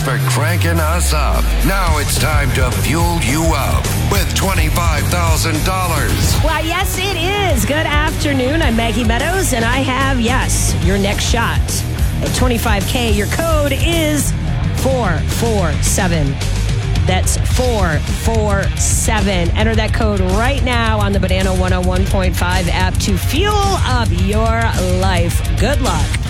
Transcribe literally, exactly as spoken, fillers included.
for cranking us up. Now it's time to fuel you up with twenty-five thousand dollars. Well, yes, it is. Good afternoon. I'm Maggie Meadows, and I have, yes, your next shot at twenty-five K. Your code is four four seven. That's four four seven. Enter that code right now on the Banana one oh one point five app to fuel up your life. Good luck.